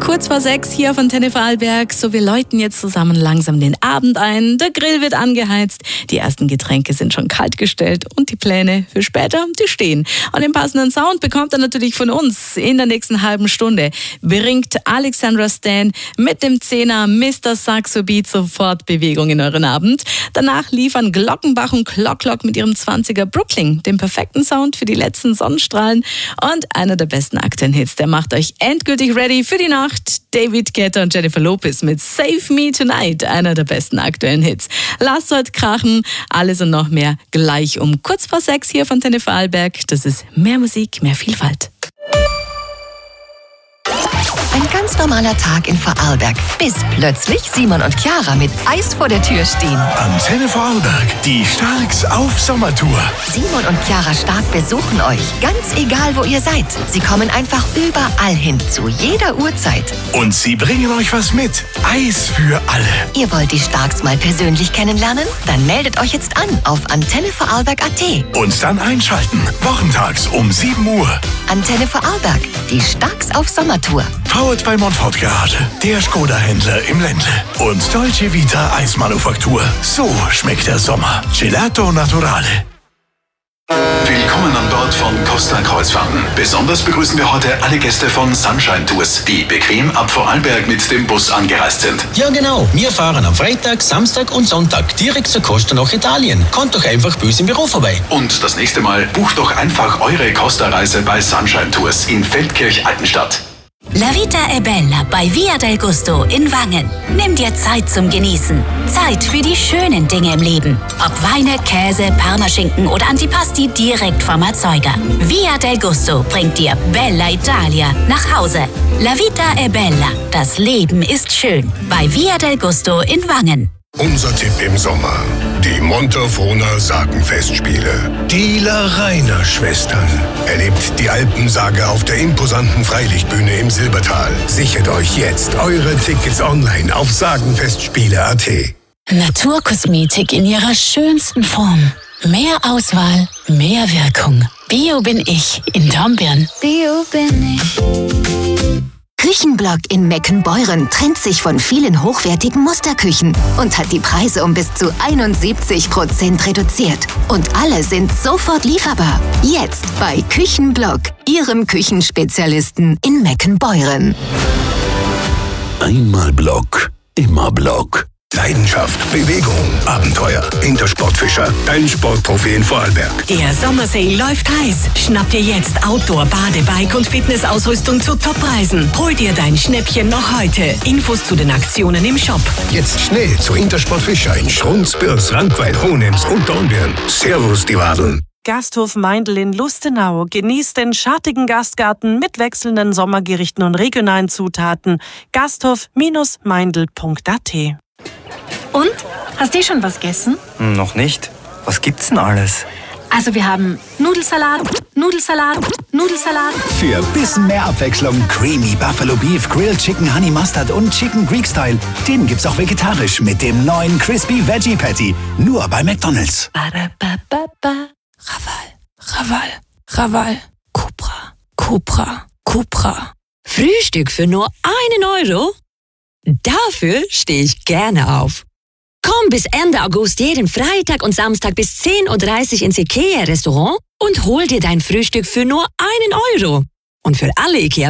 Kurz vor 6 hier von Antenne Vorarlberg. So, wir läuten jetzt zusammen langsam den Abend ein. Der Grill wird angeheizt, die ersten Getränke sind schon kalt gestellt und die Pläne für später, die stehen. Und den passenden Sound bekommt er natürlich von uns in der nächsten halben Stunde. Bringt Alexandra Stan mit dem 10er Mr. Saxo Beat sofort Bewegung in euren Abend. Danach liefern Glockenbach und Clock mit ihrem 20er Brooklyn den perfekten Sound für die letzten Sonnenstrahlen. Und einer der besten aktuellen Hits, der macht euch endgültig ready für die Nacht. David Guetta und Jennifer Lopez mit Save Me Tonight, einer der besten aktuellen Hits. Lasst heute krachen, alles und noch mehr gleich um kurz vor 6 hier von Antenne Vorarlberg. Das ist mehr Musik, mehr Vielfalt. Ein ganz normaler Tag in Vorarlberg, bis plötzlich Simon und Chiara mit Eis vor der Tür stehen. Antenne Vorarlberg, die Starks auf Sommertour. Simon und Chiara Stark besuchen euch, ganz egal wo ihr seid. Sie kommen einfach überall hin, zu jeder Uhrzeit. Und sie bringen euch was mit. Eis für alle. Ihr wollt die Starks mal persönlich kennenlernen? Dann meldet euch jetzt an auf antennevorarlberg.at. Und dann einschalten, wochentags um 7 Uhr. Antenne Vorarlberg, die Starks auf Sommertour. Powered bei Montfort Garage, der Skoda-Händler im Ländle. Und Dolce Vita Eismanufaktur. So schmeckt der Sommer. Gelato Naturale. Willkommen an Bord von Costa Kreuzfahrten. Besonders begrüßen wir heute alle Gäste von Sunshine Tours, die bequem ab Vorarlberg mit dem Bus angereist sind. Ja genau, wir fahren am Freitag, Samstag und Sonntag direkt zur Costa nach Italien. Kommt doch einfach bei uns im Büro vorbei. Und das nächste Mal bucht doch einfach eure Costa-Reise bei Sunshine Tours in Feldkirch-Altenstadt. La Vita è Bella bei Via del Gusto in Wangen. Nimm dir Zeit zum Genießen. Zeit für die schönen Dinge im Leben. Ob Weine, Käse, Parmaschinken oder Antipasti direkt vom Erzeuger. Via del Gusto bringt dir Bella Italia nach Hause. La Vita è Bella. Das Leben ist schön. Bei Via del Gusto in Wangen. Unser Tipp im Sommer. Die Montafona Sagenfestspiele. Die Larrainer Schwestern. Erlebt die Alpensage auf der imposanten Freilichtbühne im Silbertal. Sichert euch jetzt eure Tickets online auf sagenfestspiele.at. Naturkosmetik in ihrer schönsten Form. Mehr Auswahl, mehr Wirkung. Bio bin ich in Dornbirn. Bio bin ich. Küchenblock in Meckenbeuren trennt sich von vielen hochwertigen Musterküchen und hat die Preise um bis zu 71% reduziert. Und alle sind sofort lieferbar. Jetzt bei Küchenblock, Ihrem Küchenspezialisten in Meckenbeuren. Einmal Block, immer Block. Leidenschaft, Bewegung, Abenteuer. Intersportfischer, dein Sportprofi in Vorarlberg. Der Sommersale läuft heiß. Schnapp dir jetzt Outdoor, Badebike und Fitnessausrüstung zu Toppreisen. Hol dir dein Schnäppchen noch heute. Infos zu den Aktionen im Shop. Jetzt schnell zu Intersportfischer in Schrunz, Birs, Rankweil, Hohenems und Dornbirn. Servus, die Wadeln. Gasthof Meindl in Lustenau. Genießt den schattigen Gastgarten mit wechselnden Sommergerichten und regionalen Zutaten. Gasthof-meindl.at. Und? Hast du schon was gegessen? Noch nicht. Was gibt's denn alles? Also wir haben Nudelsalat. Für bisschen mehr Abwechslung Creamy Buffalo Beef, Grilled Chicken Honey Mustard und Chicken Greek Style. Den gibt's auch vegetarisch mit dem neuen Crispy Veggie Patty. Nur bei McDonald's. Raval. Cupra. Frühstück für nur 1 Euro? Dafür stehe ich gerne auf. Komm bis Ende August jeden Freitag und Samstag bis 10:30 Uhr ins IKEA-Restaurant und hol dir dein Frühstück für nur 1 Euro. Und für alle IKEA